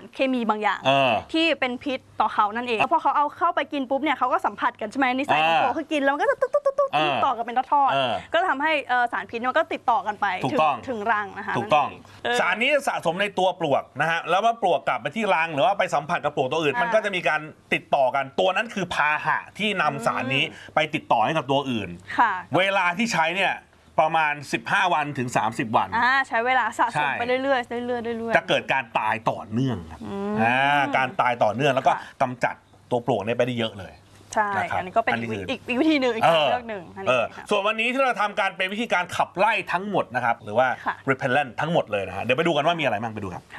เคมีบางอย่างที่เป็นพิษต่อเขานั่นเองแล้วพอเขาเอาเข้าไปกินปุ๊บเนี่ยเขาก็สัมผัสกันใช่ไหมนิสัยของตัวคือกินแล้วมันก็จะตุ๊ดต่อกันเป็นทอดก็ทำให้สารพิษมันก็ติดต่อกันไปถึงรังนะคะถูกต้องสารนี้สะสมในตัวปลวกนะฮะแล้วว่าปลวกกลับไปที่รังหรือว่าไปสัมผัสกับปลวกตัวอื่นมันก็จะมีการติดต่อกันตัวนั้นคือพาหะที่นำสารนี้ไปติดต่อให้กับตัวอื่นเวลาที่ใช้เนี่ยประมาณ15 วันถึง30 วันใช้เวลาสะสมไปเรื่อยๆจะเกิดการตายต่อเนื่องครับการตายต่อเนื่องแล้วก็กำจัดตัวปลวกเนี่ยไปได้เยอะเลยใช่อันนี้ก็เป็นอีกวิธีหนึ่งอีกเรื่องหนึ่งส่วนวันนี้ที่เราทำการเป็นวิธีการขับไล่ทั้งหมดนะครับหรือว่า repellent ทั้งหมดเลยนะฮะเดี๋ยวไปดูกันว่ามีอะไรบ้างไปดูครับ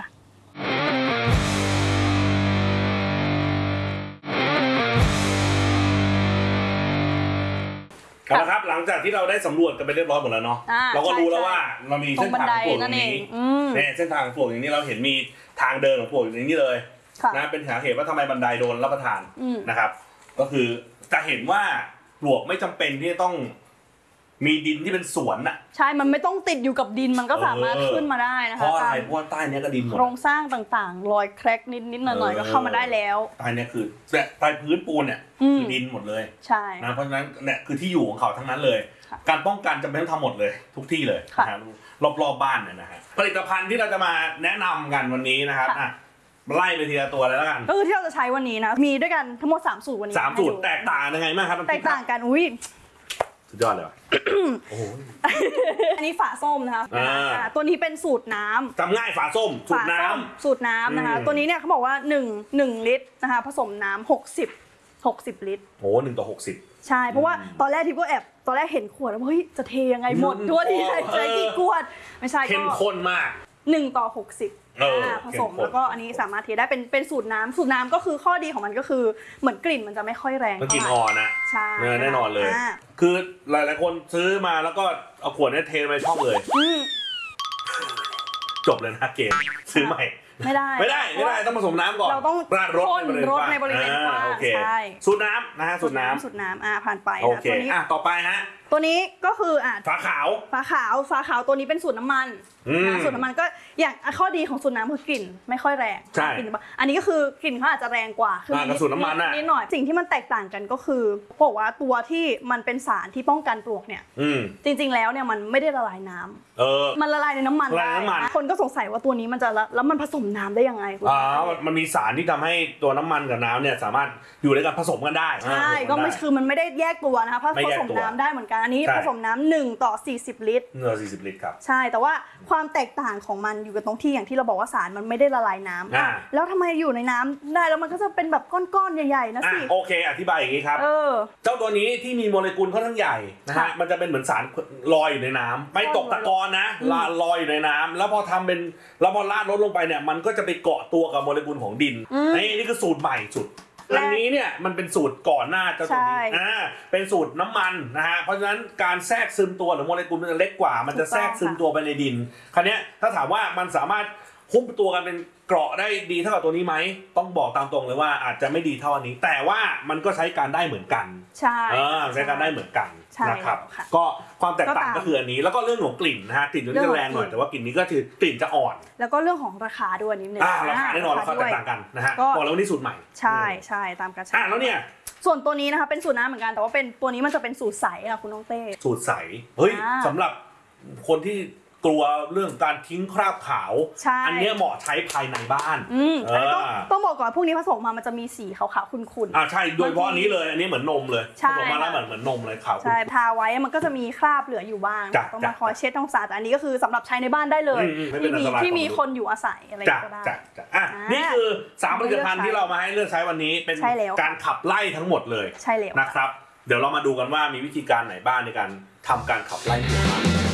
นะครับหลังจากที่เราได้สำรวจกันไปเรียบร้อยหมดแล้วเนาะเราก็รู้แล้วว่าเรามีเส้นทางปลวกอย่างนี้เนี่ยเส้นทางปลวกอย่างนี้เราเห็นมีทางเดินของปลวกอย่างนี้เลยนะเป็นสาเหตุว่าทำไมบันไดโดนรับประทานนะครับก็คือจะเห็นว่าปลวกไม่จำเป็นที่จะต้องมีดินที่เป็นสวนน่ะใช่มันไม่ต้องติดอยู่กับดินมันก็สามารถขึ้นมาได้นะคะเพราะอะไรเพราะใต้นี้ก็ดินหมดโครงสร้างต่างๆรอยแครกนิดๆหน่อยๆก็เข้ามาได้แล้วใต้นี้คือใต้พื้นปูนเนี่ยคือดินหมดเลยใช่นะเพราะฉะนั้นเนี่ยคือที่อยู่ของเขาทั้งนั้นเลยการป้องกันจำเป็นต้องทำหมดเลยทุกที่เลยนะรอบๆบ้านเนี่ยนะฮะผลิตภัณฑ์ที่เราจะมาแนะนำกันวันนี้นะครับไล่ไปทีละตัวเลยแล้วกันก็คือที่เราจะใช้วันนี้นะมีด้วยกันทั้งหมด3 สูตรวันนี้ 3 สูตรแตกต่างยังไงบ้างครับแตกต่างกันอุ้ยสุดยอดเลยว่ะโอ้โหอันนี้ฝาส้มนะคะตัวนี้เป็นสูตรน้ำจำง่ายฝาส้มสูตรน้ำนะคะตัวนี้เนี่ยเขาบอกว่า1 ลิตรนะคะผสมน้ำ60 ลิตรโอ้1:60 ใช่เพราะว่าตอนแรกทิพย์ก็แอบตอนแรกเห็นขวดแล้วเฮ้ยจะเทยังไงหมดทั่วที่ใช้กี่ขวดไม่ใช่ก็เข้มข้นมาก 1:60ผสมแล้วก็อันนี้สามารถเทได้เป็นสูตรน้ำก็คือข้อดีของมันก็คือเหมือนกลิ่นมันจะไม่ค่อยแรงกลิ่นอ่อนนะใช่แน่นอนเลยคือหลายๆคนซื้อมาแล้วก็เอาขวดนี้เทไปช่องเลยจบเลยนะเกมซื้อใหม่ไม่ได้ต้องผสมน้ำก่อนเราต้องราดรสในบริเวณกว้างใช่สูตรน้ำนะฮะสูตรน้ำผ่านไปนะตัวนี้ต่อไปฮะตัวนี้ก็คือฝาขาวตัวนี้เป็นสูตรน้ำมันสูตรน้ำมันก็อย่างข้อดีของสูตรน้ำคือกลิ่นไม่ค่อยแรงอันนี้ก็คือกลิ่นเขาอาจจะแรงกว่าคือสูตรน้ำมันนิดหน่อยสิ่งที่มันแตกต่างกันก็คือบอกว่าตัวที่มันเป็นสารที่ป้องกันปลวกเนี่ยจริงๆแล้วเนี่ยมันไม่ได้ละลายน้ำมันละลายในน้ำมันได้คนก็สงสัยว่าตัวนี้มันจะแล้วมันผสมน้ำได้ยังไงมันมีสารที่ทำให้ตัวน้ำมันกับน้ำเนี่ยสามารถอยู่ด้วยกันผสมกันได้ใช่ก็ไม่คือมันไม่ได้แยกตัวนะคะเพราะผสมน้ำได้เหมือนกันอันนี้ผสมน้ำ1:40 ลิตรลิตรครับใช่แต่ว่าความแตกต่างของมันอยู่กับตรงที่อย่างที่เราบอกว่าสารมันไม่ได้ละลายน้ำแล้วทำไมอยู่ในน้ำได้แล้วมันก็จะเป็นแบบก้อนๆใหญ่ๆนะสิโอเคอธิบายอย่างนี้ครับเจ้าตัวนี้ที่มีโมเลกุลค่อนข้างใหญ่นะฮะมันจะเป็นเหมือนสารลอยอยู่ในน้ำไม่ตกตะกอนนะลอยอยู่ในน้ำแล้วพอทำเป็นแล้วพอราดลดลงไปเนี่ยมันก็จะไปเกาะตัวกับโมเลกุลของดินนี่คือสูตรใหม่สุดอันนี้เนี่ยมันเป็นสูตรก่อนหน้าเจ้าตัวนี้เป็นสูตรน้ำมันนะฮะเพราะฉะนั้นการแทรกซึมตัวหรือโมเลกุลมันจะเล็กกว่ามันจะแทรกซึมตัวไปในดินคราวนี้ถ้าถามว่ามันสามารถหุ้มตัวกันเป็นเกราะได้ดีเท่ากับตัวนี้ไหมต้องบอกตามตรงเลยว่าอาจจะไม่ดีเท่าอันนี้แต่ว่ามันก็ใช้การได้เหมือนกันใช่ใช้การได้เหมือนกันนะครับก็ความแตกต่างก็คืออันนี้แล้วก็เรื่องของกลิ่นนะฮะกลิ่นจะแรงหน่อยแต่ว่ากลิ่นนี้ก็คือกลิ่นจะอ่อนแล้วก็เรื่องของราคาด้วยนิดนึงราคาแน่นอนราคาแตกต่างกันนะฮะบอกแล้วว่านี่สูตรใหม่ใช่ตามกระชับแล้วเนี่ยส่วนตัวนี้นะคะเป็นสูตรน้ำเหมือนกันแต่ว่าเป็นตัวนี้มันจะเป็นสูตรใสค่ะคุณน้องเต้สูตรใสเฮ้ยสำหรับคนที่กลัวเรื่องการทิ้งคราบขาวอันนี้เหมาะใช้ภายในบ้านต้องบอกก่อนพวกนี้ผสมมามันจะมีสีขาวๆขุ่นๆใช่โดยเฉพาะอันนี้เลยอันนี้เหมือนนมเลยผสมมาแล้วเหมือนนมเลยขาวใช่ทาไว้มันก็จะมีคราบเหลืออยู่บ้างต้องมาคอยเช็ดต้องสะอาดแต่อันนี้ก็คือสำหรับใช้ในบ้านได้เลยที่มีคนอยู่อาศัยอะไรก็ได้นี่คือ3ผลิตภัณฑ์ที่เรามาให้เลือกใช้วันนี้เป็นการขับไล่ทั้งหมดเลยใช่แล้วนะครับเดี๋ยวเรามาดูกันว่ามีวิธีการไหนบ้างในการทำการขับไล่ปลวก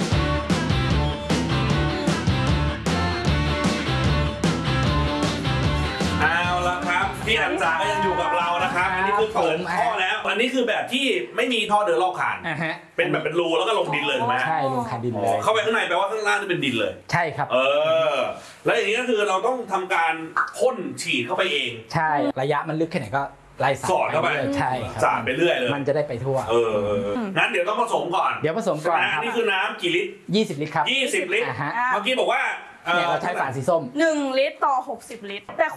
พี่อันจ๋าก็ยังอยู่กับเรานะครับอันนี้คือเปิดท่อแล้วอันนี้คือแบบที่ไม่มีท่อเดินรอบคานเป็นแบบเป็นรูแล้วก็ลงดินเลยถูกไหมใช่ลงคานดินเลยเข้าไปข้างในแปลว่าข้างล่างจะเป็นดินเลยใช่ครับแล้วอย่างนี้ก็คือเราต้องทำการพ่นฉีดเข้าไปเองใช่ระยะมันลึกแค่ไหนก็ไล่สอดเข้าไปใช่ครับสาดไปเรื่อยเลยมันจะได้ไปทั่วงั้นเดี๋ยวต้องผสมก่อนเดี๋ยวผสมก่อนครับนี่คือน้ำกี่ลิตร 20 ลิตรครับ 20 ลิตรเมื่อกี้บอกว่าเนี่ยเราใช้ฝาสีส้ม 1 ลิตรต่อ60 ลิตรแต่